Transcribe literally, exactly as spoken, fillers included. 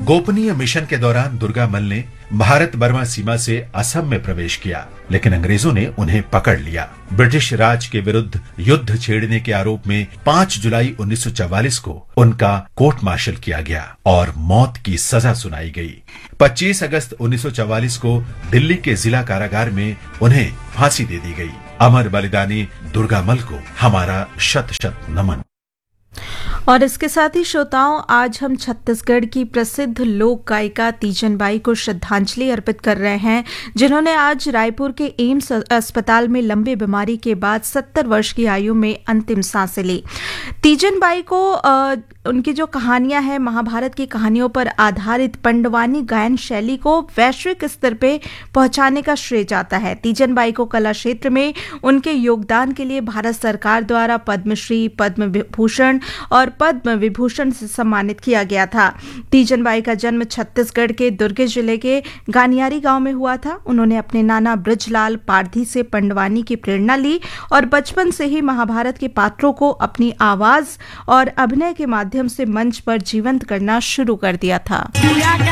गोपनीय मिशन के दौरान दुर्गामल ने भारत बर्मा सीमा से असम में प्रवेश किया, लेकिन अंग्रेजों ने उन्हें पकड़ लिया। ब्रिटिश राज के विरुद्ध युद्ध छेड़ने के आरोप में पांच जुलाई उन्नीस सौ चौवालीस को उनका कोर्ट मार्शल किया गया और मौत की सजा सुनाई गई। पच्चीस अगस्त उन्नीस सौ चौवालीस को दिल्ली के जिला कारागार में उन्हें फांसी दे दी गई। अमर बलिदानी दुर्गामल को हमारा शत शत नमन। और इसके साथ ही श्रोताओं, आज हम छत्तीसगढ़ की प्रसिद्ध लोक गायिका तीजन बाई को श्रद्धांजलि अर्पित कर रहे हैं, जिन्होंने आज रायपुर के एम्स अस्पताल में लंबी बीमारी के बाद सत्तर वर्ष की आयु में अंतिम सांसें ली। तीजन बाई को आ, उनकी जो कहानियां हैं, महाभारत की कहानियों पर आधारित पंडवानी गायन शैली को वैश्विक स्तर पे पहुंचाने का श्रेय जाता है। तीजन बाई को कला क्षेत्र में उनके योगदान के लिए भारत सरकार द्वारा पद्मश्री, पद्म विभूषण और पद्म विभूषण से सम्मानित किया गया था। तीजन बाई का जन्म छत्तीसगढ़ के दुर्ग जिले के गानियारी गांव में हुआ था। उन्होंने अपने नाना ब्रजलाल पारधी से पंडवानी की प्रेरणा ली और बचपन से ही महाभारत के पात्रों को अपनी आवाज और अभिनय के माध्यम से मंच पर जीवंत करना शुरू कर दिया था।